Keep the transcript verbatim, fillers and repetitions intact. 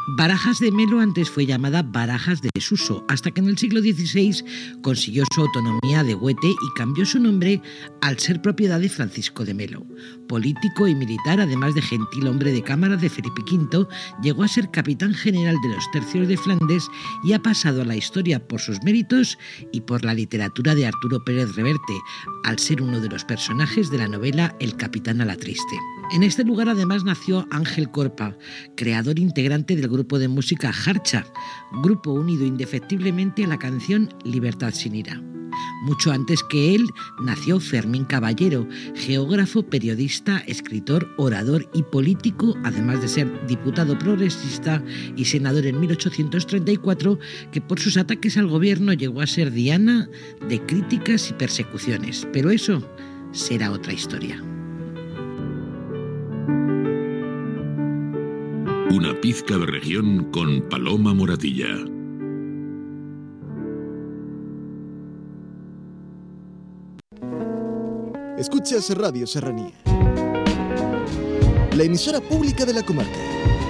Barajas de Melo antes fue llamada Barajas de Suso, hasta que en el siglo dieciséis consiguió su autonomía de huete y cambió su nombre al ser propiedad de Francisco de Melo. Político y militar, además de gentil hombre de cámara de Felipe quinto, llegó a ser capitán general de los tercios de Flandes y ha pasado a la historia por sus méritos y por la literatura de Arturo Pérez Reverte, al ser uno de los personajes de la novela El capitán a la triste. En este lugar además nació Ángel Corpa, creador integrante del grupo de música Jarcha, grupo unido indefectiblemente a la canción Libertad sin ira. Mucho antes que él nació Fermín Caballero, geógrafo, periodista, escritor, orador y político, además de ser diputado progresista y senador en mil ochocientos treinta y cuatro, que por sus ataques al gobierno llegó a ser diana de críticas y persecuciones. Pero eso será otra historia. Una pizca de región con Paloma Moratilla. Escuchas Radio Serranía, la emisora pública de la comarca.